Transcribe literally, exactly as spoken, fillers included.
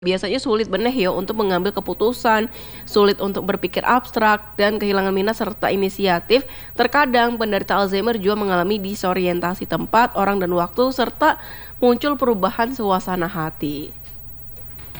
Biasanya sulit benih ya untuk mengambil keputusan, sulit untuk berpikir abstrak, dan kehilangan minat serta inisiatif. Terkadang penderita Alzheimer juga mengalami disorientasi tempat, orang, dan waktu, serta muncul perubahan suasana hati.